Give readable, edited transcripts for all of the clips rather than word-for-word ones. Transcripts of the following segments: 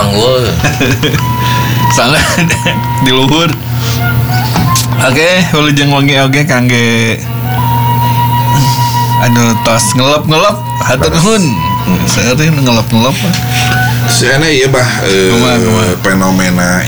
unggul. Soalnya di luhur. Oke, wilujeng wengi oge kangge anu tos ngelop hatur nuhun. Seueur ngelop. Seana ieu bah fenomena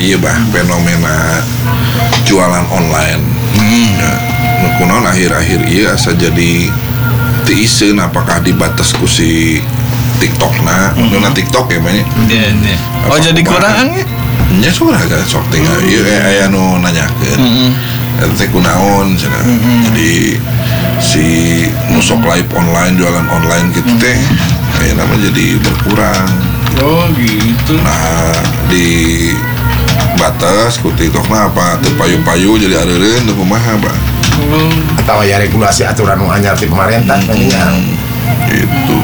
jualan online. Ya, nu kunaon akhir-akhir ieu asa jadi teu iseun apakah dibatas ku si TikTokna, na TikTok ya banyak. Iya. Oh jadi kurang ya? Nya surah kan sok tinggal ieu aya nu nanyakeun. Eta kunaon cenah. Jadi si nusok live online jualan online gitu teh kayak nama jadi berkurang. Oh gitu. Nah di batas ku TikTokna apa teu payu-payu jadi areureun teu kumaha Pak. Atau ya regulasi aturan nu anyar ti pemerintah kayaknya. Gitu.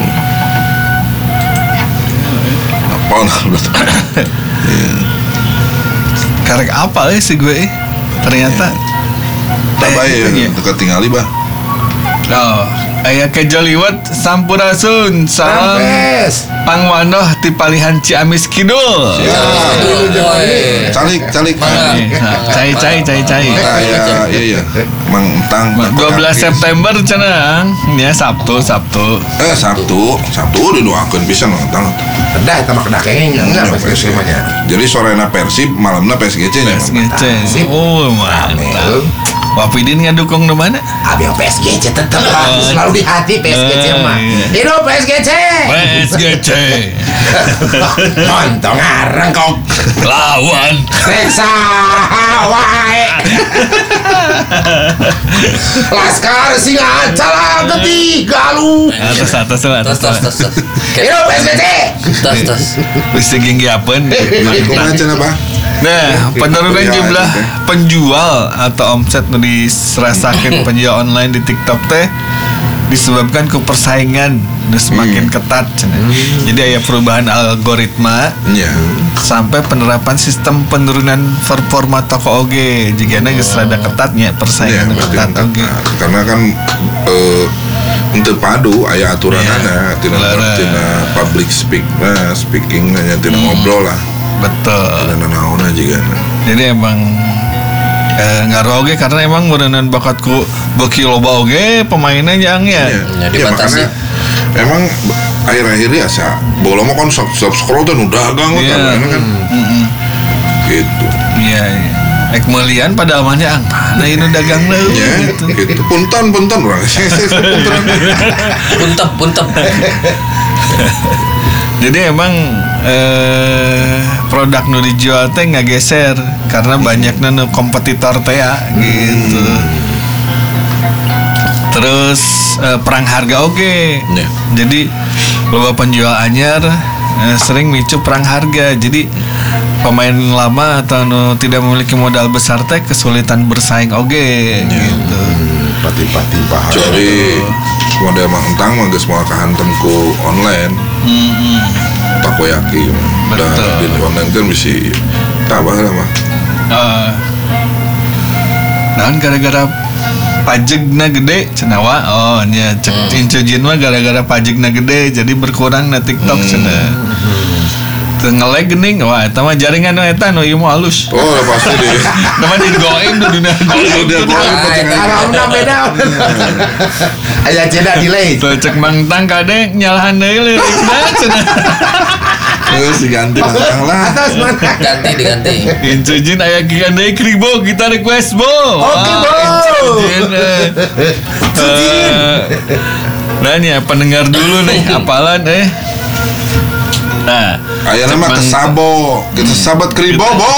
Apa Karek apa sih gue ternyata tak baik dekat tinggali bah. Oh, aya kejoliwat sampurasun salam pangwanoh ti palihan Ciamis Kidul. Calik. Cai. Iya. Mang Entang 12 September cenah. Ya Sabtu. Sabtu didoakeun pisan Mang Entang. Kedah eta mah kedah kenging enggak PSG mah nya. Jadi sorena Persib, malamna PSGC nya. Oh, mantap. Wapidin ngadukung di mana? Abi PSGC tetep selalu di hati PSGC mah. Hidup PSGC. Montong ngareng kok. Lawan Reksa wae. Laskar Singa ketiga lu. Atas. Hidup PSGC. Tas. Bisa ginggiapeun. Kumaha cenah bah? Nah, penurunan jumlah penjual atau omset nu diserasakeun penjual online di TikTok teh disebabkan ke persaingan nu semakin ketat cenah. Jadi aya perubahan algoritma sampai penerapan sistem penurunan performa toko oge jigana geus rada ketatnya persaingan ketat oge. Karena kan untuk padu aya aturanana tina public speaking nya tina ngobrol lah. Betul. Naon juga. Jadi emang ngaruh oge karena emang berenang bakatku beki loba oge pemainnya jangnya. Ya dibatasi. Emang akhir-akhir ini asa bola mah kan scroll tuh udah dagang kan. Gitu. Iya. Ek melian pada amannya mana ini dagang lu gitu. Punten urang. Puntep. Jadi emang produk nu dijual teh ngageser karena banyaknya nu kompetitor teh ya gitu. Terus perang harga oke. Jadi loba penjual anyar sering micu perang harga. Jadi pemain lama atau nu tidak memiliki modal besar teh kesulitan bersaing oge gitu. Pati paham. Jadi model Mang Entang mah geus moal kahantem ku online. Takoyaki. Betul. Di online kan bisa tabah lah mah. Nah gara-gara pajegna gede cenawa nya cek incujin mah gara-gara pajegna gede jadi berkurang na TikTok cenah. Teu ngelag geuning wah eta mah jaringan nu eta nu ieu mah halus. Oh pasti deh. Nama digoin dunia Dia Karena beda. Aya ceda delay. Tuh cek Mang Entang kadek nyalahan deui lirikna cenah. Terus diganti Mang Entang lah. Atas mana? Diganti. Incujin aya kieu deui Kribo kita request Bo. Oke, Bo. Incujin. Nah nih pendengar dulu nih apalan Nah, aya nama kesabo, kita sahabat Kribo, Bo.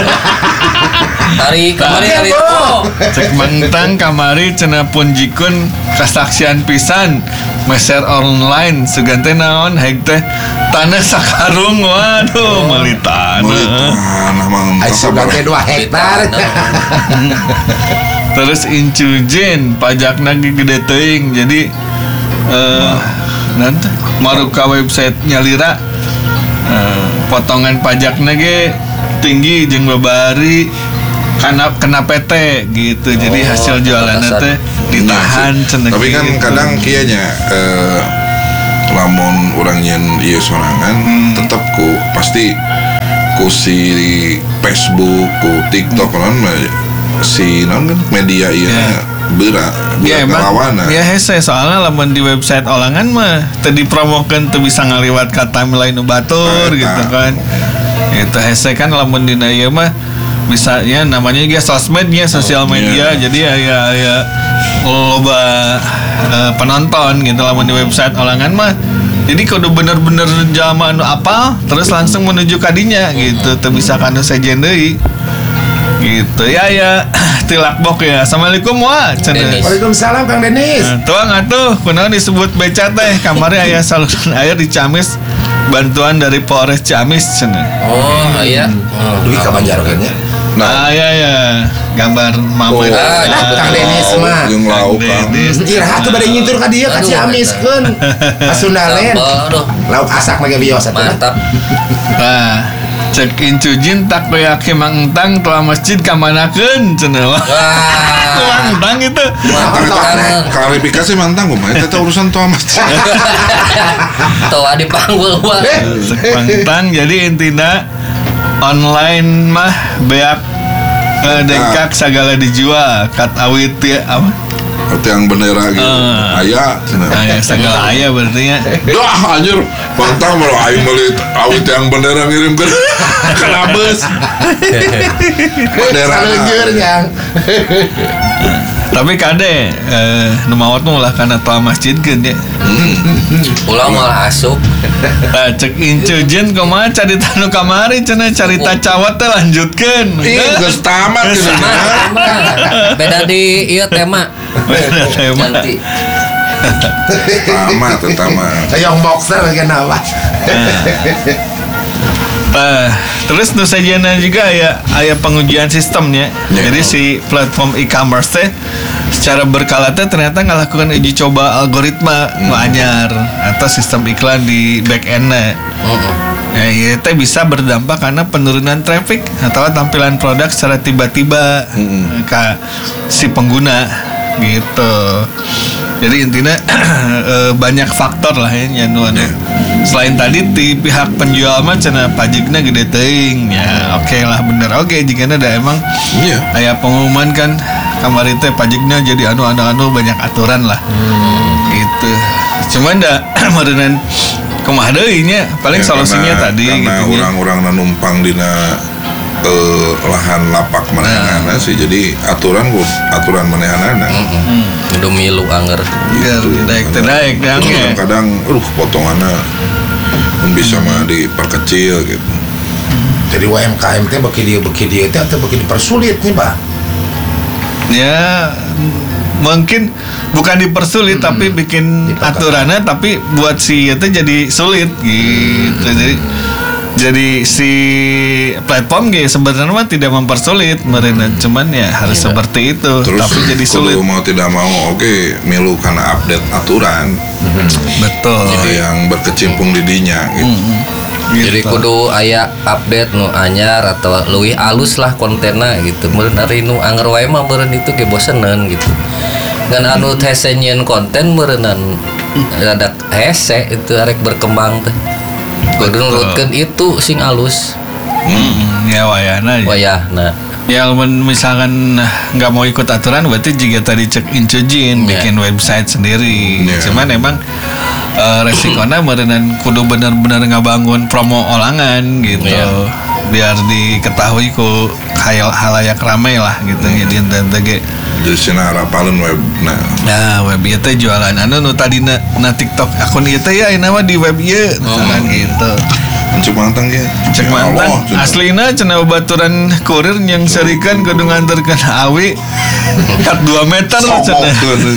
Hari kamari Bo. Cek Mang Entang kamari cenah pun jikun kasaksian pisan meser online sugante naon heg teh tanah sakarung waduh meuli tanah Mang Entang sugante 2 hektar. Terus incujin pajakna gede teuing jadi nanti maruka website nyalira potongan pajakna ge tinggi jeung babari kena PT gitu. Jadi hasil jualannya teh ditahan cenah. Tapi kan kadang kieu nya lamun urang nyen ieu sorangan tetep ku pasti ku si Facebook, ku TikTok kan si non kan media iya berat emang ya hese soalnya lamun di website olangan mah teu dipromokeun teu bisa ngaliwat ka timeline nu batur gitu kan. Itu hese kan lamun dina ieu mah bisa ya namanya juga sosmednya sosial media jadi ya loba penonton gitu lamun di website olangan mah. Jadi kudu bener-bener jalma anu apal terus langsung menuju kadinya gitu teu bisa kanu sejen deui. Gitu ya tilakbok ya. Assalamualaikum wa cenah. Waalaikumsalam Kang Denis. Tuang atuh kunaon disebut beca teh kamari aya saluran air di Ciamis bantuan dari Polres Ciamis cenah. Oh iya. Duit ka Banjarokeun nya. Nah ya gambar mama. Kang Denis mah. Jeung lauk Kang. Iraha teh bade ngintur ka dieu ka Ciamiskeun. Ka Sundalen. Lauk asak mage bios atuh. Mantap. Nah cek incujin tak yakin Mang Entang telah masjid kamanakeun cenah. Wah. Mang Entang itu. Klarifikasi mantang kumaha eta urusan tua masjid. Toa dipanggul mah. Cek Mang Entang jadi intina online mah beak dengkak segala dijual kat awit ya apa? Yang bendera gitu. Aya segala aya berarti ya. Dah anjir, pantang malu aing meuli awit yang bendera ngirim ke Labes. Bendera Saleujeur yang. Tapi kade nu maot mah ulah kana toa masjidkeun ya. Ulang malah asup. Cek incujin kumaha carita nu kamari cenah carita cawat teh lanjutkeun. Ih, geus tamat cenah. Beda di ieu tema. Nanti. Tamat. Yang boxer kenapa? Terus nu sajana juga aya pengujian sistemnya. Jadi si platform e-commerce teh secara berkala teh ternyata ngalakukan uji coba algoritma nu anyar atau sistem iklan di back end-na. Ya, itu bisa berdampak karena penurunan traffic atau tampilan produk secara tiba-tiba ke si pengguna gitu. Jadi intinya banyak faktor lah ya nyanuan. Selain tadi di pihak penjual mah cenah pajakna gede teuing ya oke lah bener oke jika ada emang aya pengumuman kan kamari teh pajakna jadi anu banyak aturan lah gitu. Cuman da meureunnan kumaha deui nya paling solusinya karena, tadi karena gitu orang-orang numpang dina lahan lapak manehanana sih jadi aturan manehanana. Udah milu anger. Gitu. Daek Kadang potongannya bisa mah diperkecil gitu. Jadi UMKM teh beki dia teh atau beki dipersulit nih Pak? Ya mungkin bukan dipersulit tapi bikin aturannya tapi buat si itu jadi sulit gitu. Jadi si platform gitu sebenarnya mah tidak mempersulit mereka cuman ya harus seperti itu. Terus, tapi jadi sulit. Mau tidak mau milu karena update aturan. Betul. Yang berkecimpung di dinya gitu. Gitu. Jadi kudu aya update nu anyar atau leuwih alus lah kontenna gitu. Meureun ari nu anger wae mah meureun itu ge boseneun gitu. Ngan anu hese nyieun konten meureunan rada hese itu arek berkembang teh. Kudu nurutkeun itu sing alus. Ya wayahna. Ya misalkan nggak mau ikut aturan berarti jika tadi cek incujin bikin website sendiri. Cuman emang resikonya merenan kudu bener-bener ngabangun promo olangan gitu. Biar diketahui ku halayak ramai lah gitu. Jadi ente jadi sina harapan web web ieu teh jualan nu tadi na TikTok akun ieu teh ya nama di web ieu misalkan gitu. Cek mantang ya. Cek mantang. Aslina cenah baturan kurir yang serikan kudu nganterkeun awi kat 2 meter cenah.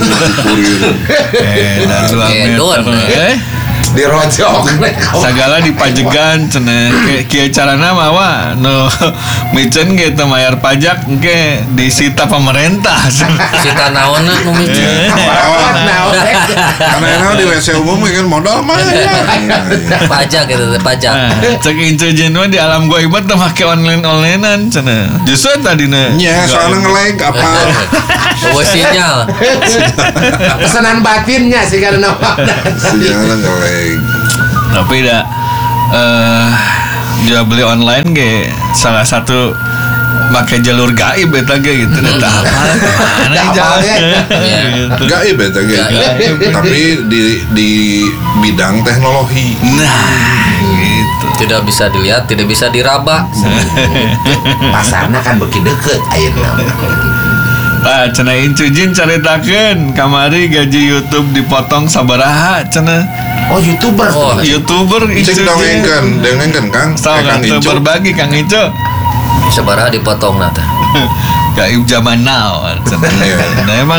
Dan 2 meter. Dirojok sagala dipajegan cenah kieu carana mawa nu micen ge teu mayar pajak engke disita pemerintah. Sita naonna nu micen? Karena enak di WC umum kan modal mah pajak gitu pajak. Cek incujin mah di alam gaib teh make online-onlinean cenah. Justru tadina nya soalnya nge-lag apa sinyal. Pesanan batinnya sih karena sinyalnya nge-lag. Tapi jual beli online ge salah satu pakai jalur gaib eta ge gitu. Eta mana jalan gitu. Gaib eta ge. Tapi di bidang teknologi. Nah, gitu. Tidak bisa dilihat, tidak bisa diraba. Pasarna kan beki deket ayeuna. Nah, cenah Incu Jin caritakeun kamari gaji YouTube dipotong sabaraha cenah. Oh, YouTuber. Oh, YouTuber Incu Cek Jin. dongengkeun Kang. Kang Incu berbagi Kang Incu. Sabaraha dipotong nata. Gaib zaman now cenah. Nah, emang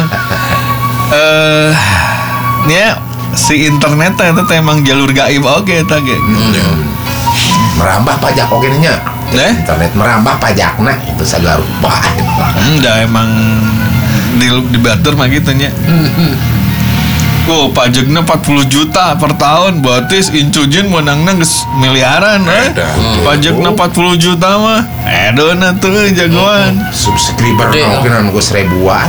nya si internet eta teh emang jalur gaib oge eta ge. Merambah pajak oge nya. Internet merambah pajakna itu sagala rupa. Dah emang dibatur mah gitu nya. Oh, pajaknya 40 juta per tahun, berarti Incu Jin menangna geus miliaran pajaknya 40 juta mah. Edona tuh jagoan. Subscriber mungkin geus ribuan.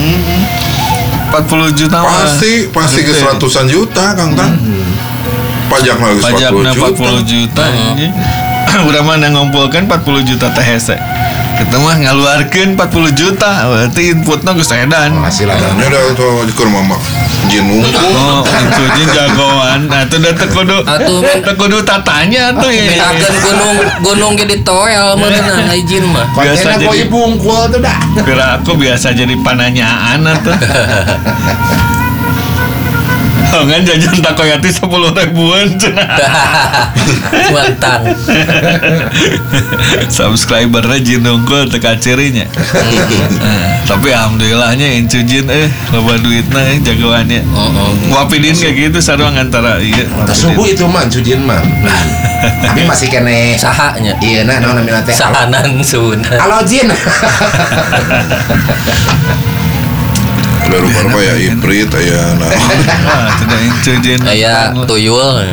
40 juta mah. Pasti ke seratusan juta Kang Tan. Pajaknya geus 40 juta. Udah mana ngumpulkan 40 juta teh hese. Kita mah ngaluarkeun 40 juta, berarti inputna geus edan. Hasilnya udah tuh keur mamak Jin unggul. Oh, Incu Jin jagoan. Nah, itu udah teu kudu tatanya tuh ya. Akan gunung jadi toel meureun izin mah. Biasa jadi bungkul tuh dah. Kira aku biasa jadi pananyaan tuh. Kan jajan takoyaki 10 ribuan Mantang. Subscribernya Jin unggul teka cirinya. Tapi alhamdulillahnya Incu Jin loba duitna jagoannya. Wapidin kayak gitu sareng antara iya. Subuh itu mah Incu Jin mah. Tapi masih kene sahanya. Iya nah namina teh. Sahanan sunat. Halo Jin. Baru ya Iprit aya nah. Tidak Incu Jin. Aya tuyul.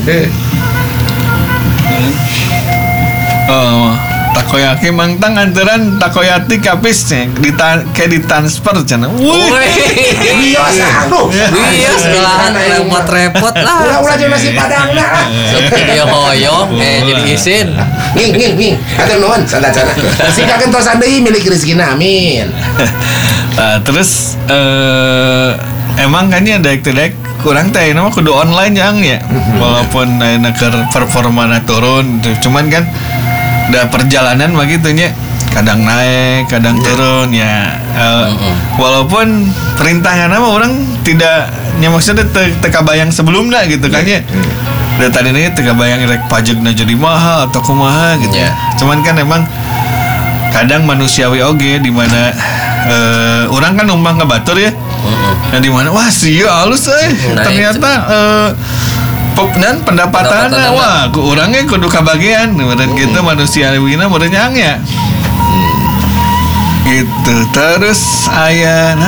Oh, takoyaki mangtang antaran takoyaki kapis kayak ditransfer cenah. Biasa anu. Bias belahan repot lah. Ulah jeung nasi padangna. Video hoyong jadi isin. Nging. Atuh nuhun sanda-sanda. Sikakeun tosan deui milik rezekina amin. Terus emang kan ya daek kurang teh nama kudu online yang ya walaupun performa turun cuman kan udah perjalanan begitu nya kadang naik kadang turun ya walaupun perintahan nama orang tidak maksudnya teka bayang sebelumnya gitu kan ya dari tadi ini teka bayang rek pajaknya jadi mahal atau kumaha gitu cuman kan emang kadang manusiawi oge di mana orang kan numpang ke batur ya nah di mana wah sih halus ternyata dan pendapatannya wah orangnya kudu kabagian dan gitu manusiawina berenyang ya gitu terus aya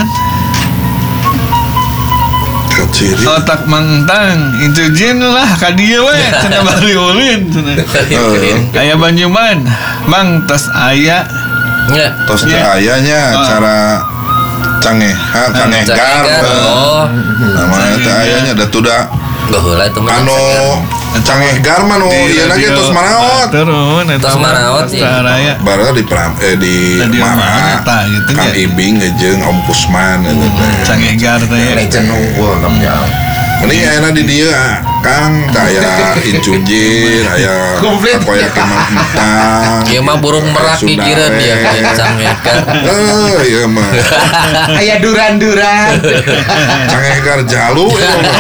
otak mangtang Incu Jin lah kadieu we cenah bari ulin aya Banjuman mang tos aya tos ayanya cara Cangehgar namanya teh ayanya da tuda baheula itu mah anu Cangehgar mah nu ieu na ge tos maraot saraya baru di mana gitu Kang Ibing jeung Om Kusman eta teh Cangehgar teh legend unggul namanya. Mending ayeuna di dieu Kang aya Incu Jin aya takoyaki mantang ieu mah burung merak gigireun dia kayak Cangehgar. Ieu mah Aya duran-duran. Cangehgar jalu ieu mah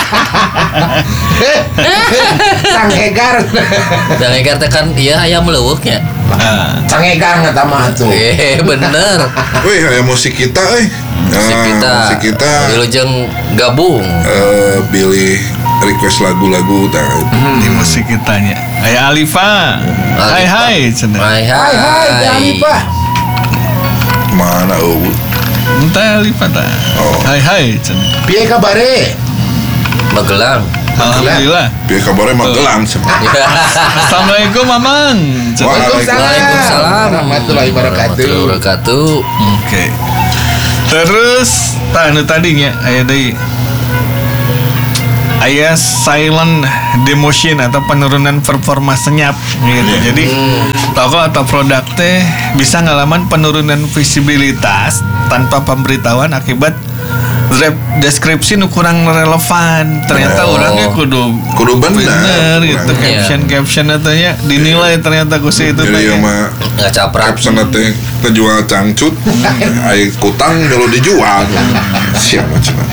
Cangehgar teh kan ieu aya meleuweuknya. Cangehgar ngata mah tuh. Bener. Wih aya musik kita Musik kita wilujeng gabung pilih request lagu-lagu di musik kitanya aya Alifa hai cenah hai Alifa mana entah Alifa tah hai cenah piye kabare Magelang. Alhamdulillah. Piye kabare Magelang. Assalamualaikum Mamang. Waalaikumsalam warahmatullahi wabarakatuh. Oke. Terus tadinya aya deui aya silent demotion atau penurunan performa senyap gitu. Jadi toko atau produk teh bisa ngalaman penurunan visibilitas tanpa pemberitahuan akibat deskripsi nu kurang relevan. Ternyata orangnya kudu bener gitu. Caption ataunya dinilai ternyata ku si itu jadi mah ngacaprak caption teh kejual cangcut ai kutang kalau dijual siapa cenah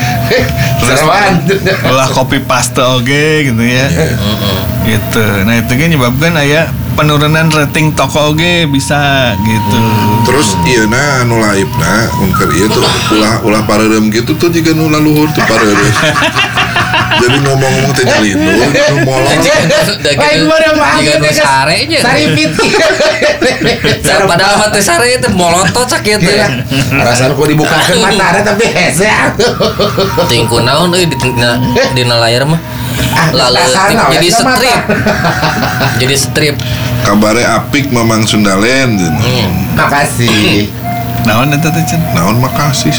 ulah copy paste oge gitu ya. Gitu. Nah itu kan menyebabkan aya penurunan rating toko oge bisa gitu. Terus ieu na anu laibna mun keur ieu tuh ulah pareureuh gitu tuh jiga nu laluhur tuh pareureuh. Jadi ngomong-ngomong teh jalin nu molor. Lain bareng mah jiga nu sarenya. Saripit. Padahal teh sare teh molotot sakieu teh. Rasana ku dibukakeun matana tapi hese. Ting kunaon euy dina layar mah. Lalu jadi strip. Jadi strip. Kabare apik Mamang Sundalen. Makasih. Naon eta teh Cen? Naon makasih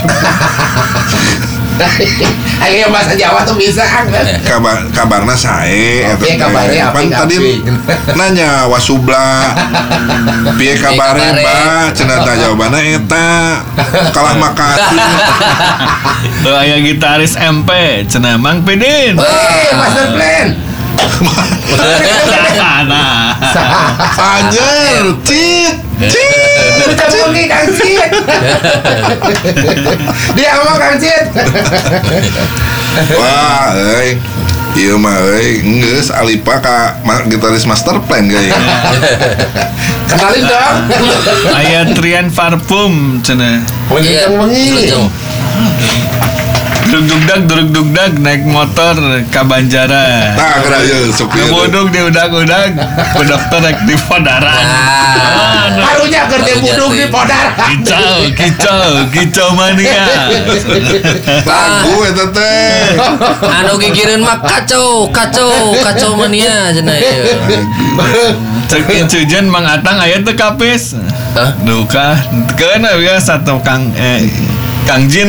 Ayo bahasa Jawa tuh bisa kan? kabarna sae Piye kabare apik tadi nanya wasubla piye kabare Mbak cenah tah jawabanna eta kalah makasih. Aya gitaris MP cenah Mang Pidin. Master plan. Nah. Anjir, cit. Udah Kang Cit. Dia ngomong Kang Cit. Wah, ieu mah geus alipa ka gitaris Master Plan geuy. Kenalin dong. Aya Trian Parfum cenah. Wengi. Durug-dugdag naik motor ke Banjaran. Tah geura ieu sok ieu. Budug di udag-udag ku dokter rek di podaran. Harunya keur teh budug di podaran. Kicau mania. Lagu eta teh. Anu gigireun mah kacau mania cenah ieu. Cek incujen Mang Atang aya teu kapis. Duh kah keun ya satu Kang Jin.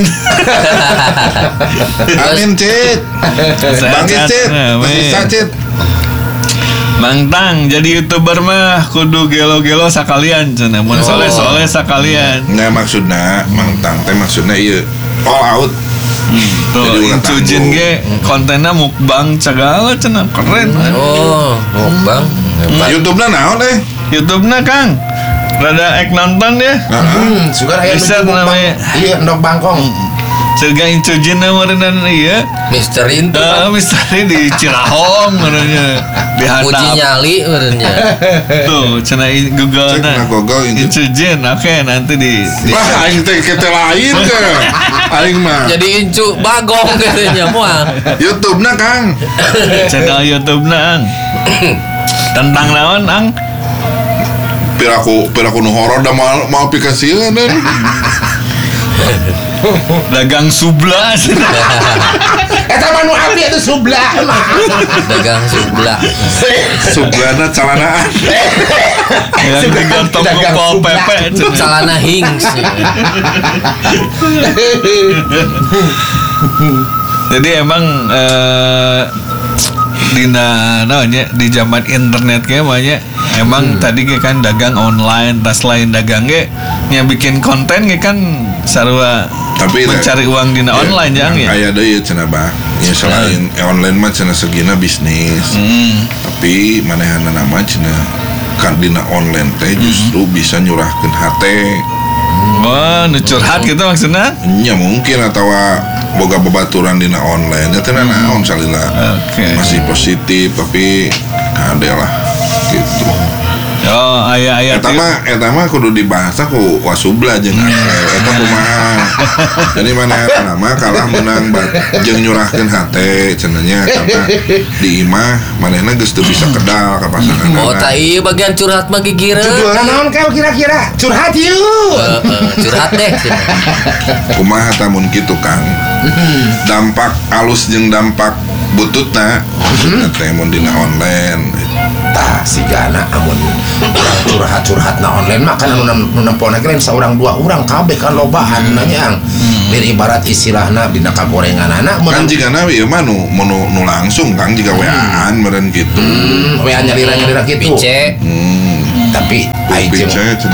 Amin Cit. Bangkit Cit. Bisa Cit. Mang Tang jadi YouTuber mah kudu gelo-gelo sakalian cenah mun soleh-soleh sakalian. Nah maksudna Mang Tang teh maksudna ieu all out. Tuh incujin ge kontenna mukbang segala cenah keren. Oh, mukbang. YouTube-na naon YouTube-na Kang rada ek nonton ya. Sugar aya Bisa namanya. Iya, endok bangkong. Serga incujin meureunna ieu. Misteri itu. Misteri di Cirahong meureunnya. Di handap. Uji nyali meureunnya. Tuh, cenah Google-na. Google incujin. Oke, nanti di wah aing teh kete lain ke. Aing mah. Jadi incu bagong katanya moal. YouTube-na Kang. Channel YouTube-na Ang. Tentang naon Ang? Piraku nu horor da mal pikasieun dan dagang subla. Eta mah nu abdi itu subla mah. Dagang subla. sublana calanaan. Yang digantong ke Pol PP. Celana hings. Jadi emang di zaman internet kayak banyak emang tadi kan dagang online tas lain dagang nya bikin konten kan sarua tapi mencari uang dina online jang ya aya deui cenah bah ya selain online mah cenah segina bisnis tapi manehana nama cenah kan dina online teh justru bisa nyurahkeun hate. Wah, nu curhat gitu maksudnya? Ya mungkin atau boga babaturan dina online ya teh naon salila. Masih positif tapi kade lah gitu. Oh, aya eta mah kudu dibahas ku wasubla jeung eta kumaha. Jadi mana nama kalah menang jeung nyurahkeun hate cenanya karena di imah manehna geus teu bisa kedal ka pasanganna. Oh, tah ieu bagian curhat mah gigireun. Judulna naon kae kira-kira? Curhat yuk. Curhat deh. Kumaha tah mun kitu Kang. Dampak alus jeung dampak bututna maksudna teh mun dina online. Tah sigana amun urang curhat curhat-curhat na online mah kan anu nempona lain saurang dua urang kabeh kan lobaan nanya Lir ibarat istilahna dina kagorengan anak kan jika nabi ieu mah nu langsung Kang jika WA-an meureun kitu. WA nyalira-nyalira kitu. Pice. Tapi aing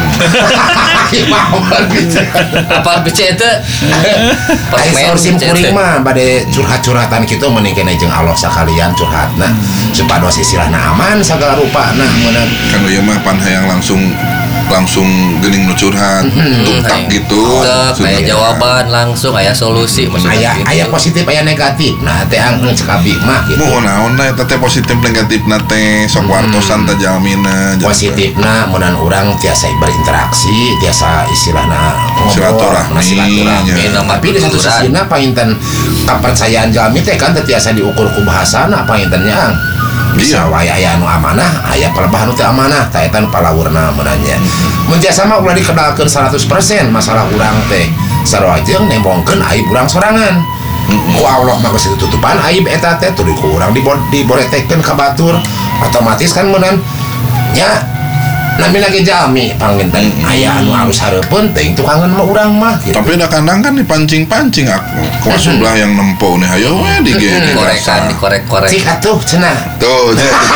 Apa pice teh? Aing sorsim kuring mah bade curhat-curhatan kitu meuning keneh jeung Allah sakalian curhatna supados istilahna aman sagala rupana meunang. Kan ieu mah pan hayang langsung geuning nu curhat tuktak gitu. Kayak jawaban langsung aya solusi Aya positif aya negatif. Nah teh angeuh cek abi mah gitu. Moho naon eta teh positif negatifna teh sok wartosan teh jalmina. Positifna munan urang tiasa berinteraksi, tiasa istilahna silaturahmi. Tapi di satu sisina painten kapercayaan jalmi teh kan tiasa diukur ku bahasana paintennya. Bisa wae aya anu amanah, aya palebah anu teu amanah, ta eta nu palawurna meunanya. Mun jasa mah ulah dikenalkeun 100% masalah urang teh. Sarua jeung nembongkeun aib urang sorangan. Ku Allah mah geus tutupan aib eta teh tuluy ku urang diboletekeun ka batur. Otomatis kan meunang nya nami lagi jalmi panginten aya anu alus hareupeun teuing tukangan mah urang mah gitu. Tapi da kandang kan dipancing-pancing aku. Kuas sebelah yang nempo nih hayo we dikorek-korek. Cik atuh cenah. Tuh,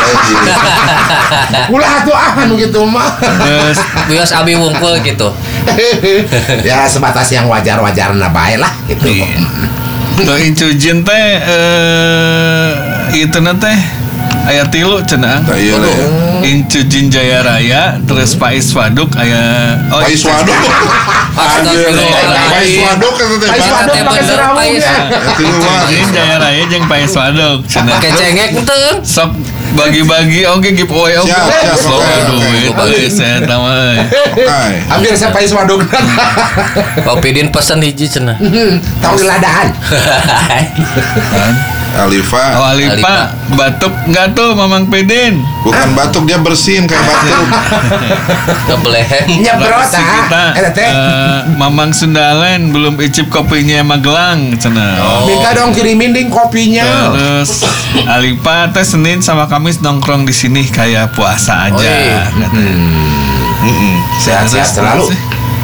Ulah atuh anu gitu mah. Bios abi wungkul gitu. Ya sebatas yang wajar-wajarna bae lah gitu. Tuh incujin teh itu teh aya 3 cenah. Incujin Jaya Raya terus Pais Waduk aya Pais Waduk. Pais Waduk pakai serawung ya. Incujin Jaya Raya jeung Pais Waduk cenah. Pakai cengek teu. Sok bagi-bagi oke giveaway oke. Duit saya tahu. Hampir saya Pais Waduk. Kopidin pesen hiji cenah. Tahu ladahan. Alifa. Oh Alifa, batuk enggak tuh Mamang Pedin? Bukan batuk, dia bersin kayak batuk. Kebeleh. Nyebrot Mamang Sundalen belum icip kopinya Magelang cenah. Minta dong kirimin ding kopinya. Terus Alifa teh Senin sama Kamis nongkrong di sini kayak puasa aja. Sehat-sehat selalu.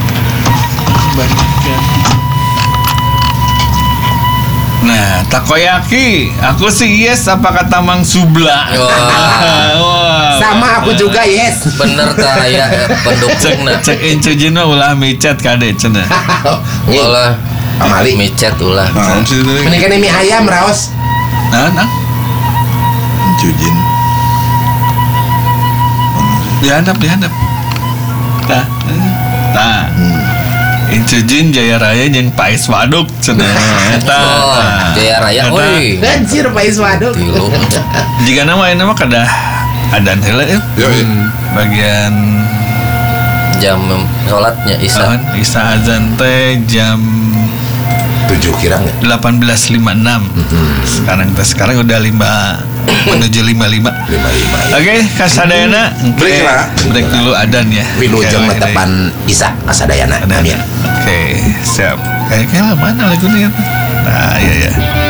Nah, takoyaki, aku sih yes apa kata Mang Subla. Wah. Sama aku juga yes. Bener ta aya pendukungna. Cek incujin mah ulah micet kade cenah. Ulah Amali micet ulah. Naon sih teh? Mendingan mie ayam raos. Nah. Incujin. Dihandap. Tah. Incujin Jaya Raya jeung Pais Waduk cenah eta. Jaya Raya euy. Anjir Pais Waduk. Jika nama kadah adan heula Yo. Bagian jam salatnya Isa azan teh jam 7 kirang ya? 18.56. Sekarang udah 5 menuju 55. Oke, kasadayana break dulu adan ya. Wilujeng netepan Isa kasadayana. Amin. Oke, siap. Kayaknya mana lagunya? Nah, iya.